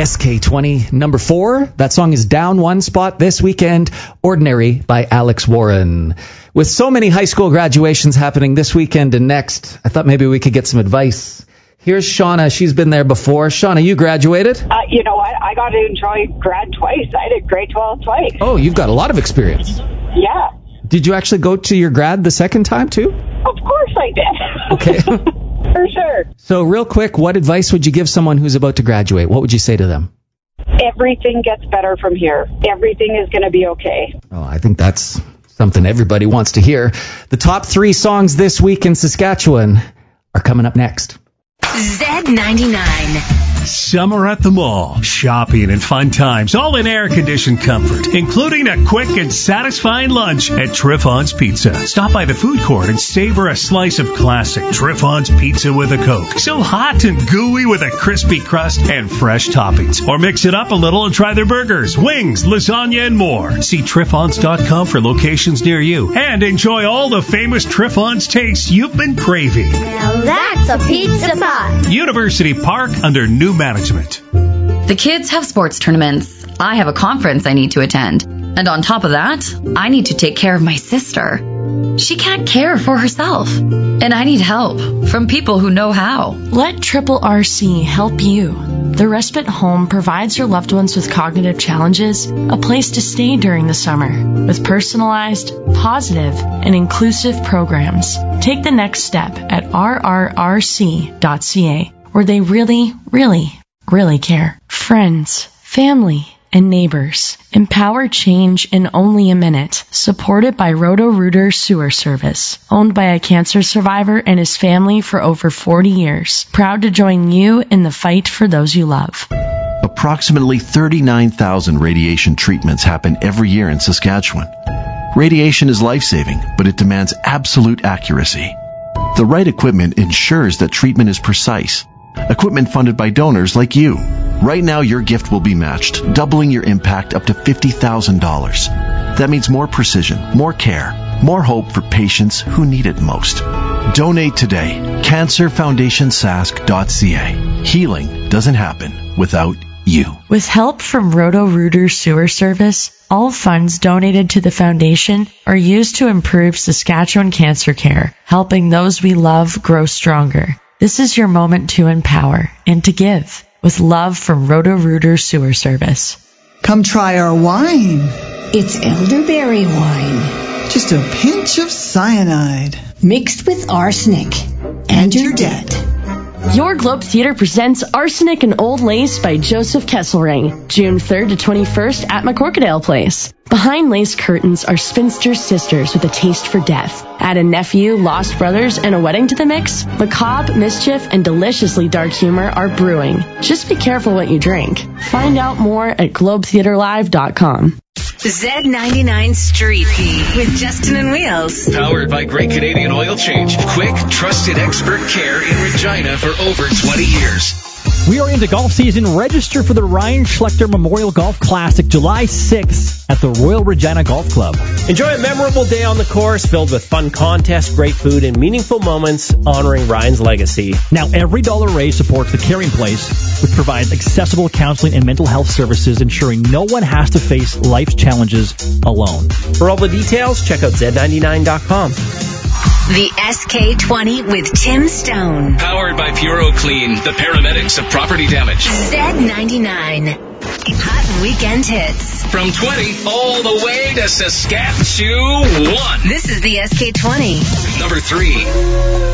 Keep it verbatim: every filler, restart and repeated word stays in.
S K twenty, number four. That song is down one spot this weekend. Ordinary by Alex Warren. With so many high school graduations happening this weekend and next, I thought maybe we could get some advice. Here's Shauna. She's been there before. Shauna, you graduated? Uh, you know what? I got to enjoy grad twice. I did grade twelve twice. Oh, you've got a lot of experience. Yeah. Did you actually go to your grad the second time, too? Of course I did. Okay. For sure. So real quick, what advice would you give someone who's about to graduate? What would you say to them? Everything gets better from here. Everything is going to be okay. Oh, I think that's something everybody wants to hear. The top three songs this week in Saskatchewan are coming up next. Z ninety-nine. Summer at the mall. Shopping and fun times, all in air-conditioned comfort, including a quick and satisfying lunch at Triffon's Pizza. Stop by the food court and savor a slice of classic Triffon's Pizza with a Coke. So hot and gooey with a crispy crust and fresh toppings. Or mix it up a little and try their burgers, wings, lasagna, and more. See Triffons dot com for locations near you. And enjoy all the famous Triffon's tastes you've been craving. Now that's a pizza pie. University Park under new management. The kids have sports tournaments. I have a conference I need to attend. And on top of that, I need to take care of my sister. She can't care for herself. And I need help from people who know how. Let Triple R C help you. The Respite Home provides your loved ones with cognitive challenges a place to stay during the summer with personalized, positive, and inclusive programs. Take the next step at r r r c dot c a. where they really, really, really care. Friends, family, and neighbors. Empower change in only a minute. Supported by Roto-Rooter Sewer Service. Owned by a cancer survivor and his family for over forty years. Proud to join you in the fight for those you love. Approximately thirty-nine thousand radiation treatments happen every year in Saskatchewan. Radiation is life-saving, but it demands absolute accuracy. The right equipment ensures that treatment is precise. Equipment funded by donors like you. Right now, your gift will be matched, doubling your impact up to fifty thousand dollars. That means more precision, more care, more hope for patients who need it most. Donate today. cancer foundation sask dot c a. Healing doesn't happen without you. With help from Roto-Rooter Sewer Service, all funds donated to the foundation are used to improve Saskatchewan cancer care, helping those we love grow stronger. This is your moment to empower and to give with love from Roto-Rooter Sewer Service. Come try our wine. It's elderberry wine. Just a pinch of cyanide. Mixed with arsenic. And you're dead. Your Globe Theatre presents Arsenic and Old Lace by Joseph Kesselring, June third to twenty-first at McCorkadale Place. Behind lace curtains are spinster sisters with a taste for death. Add a nephew, lost brothers, and a wedding to the mix. Macabre, mischief, and deliciously dark humor are brewing. Just be careful what you drink. Find out more at globe theatre live dot com. Z ninety-nine Street Feed with Justin and Wheels. Powered by Great Canadian Oil Change. Quick, trusted expert care in Regina for over twenty years. We are into golf season. Register for the Ryan Schlechter Memorial Golf Classic July sixth at the Royal Regina Golf Club. Enjoy a memorable day on the course filled with fun contests, great food, and meaningful moments honoring Ryan's legacy. Now, every dollar raised supports the Caring Place, which provides accessible counseling and mental health services, ensuring no one has to face life's challenges alone. For all the details, check out Z ninety-nine dot com. The S K twenty with Tim Stone. Powered by Puro Clean, the paramedics of property damage. Z ninety-nine. Hot weekend hits. From twenty all the way to Saskatchewan. This is the S K twenty. Number three.